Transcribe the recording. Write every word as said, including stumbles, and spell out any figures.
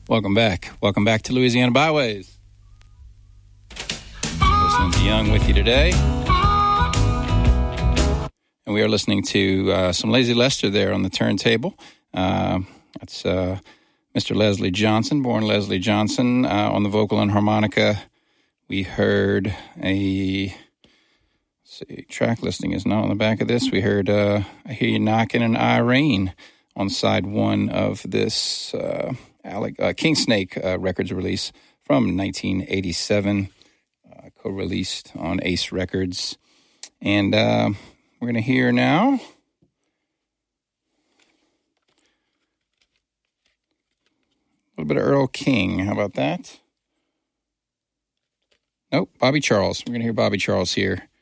Welcome back. Welcome back to Louisiana Byways. Listening to Young with you today. And we are listening to uh, some Lazy Lester there on the turntable. Uh, that's uh, Mister Leslie Johnson, born Leslie Johnson, uh, on the vocal and harmonica. We heard a, let's see, track listing is not on the back of this. We heard uh, I Hear You Knockin' and Irene on side one of this uh, Alec, uh, King Snake uh, Records release from nineteen eighty-seven, uh, co-released on Ace Records. And uh, we're going to hear now a little bit of Earl King. How about that? Nope, Bobby Charles. We're going to hear Bobby Charles here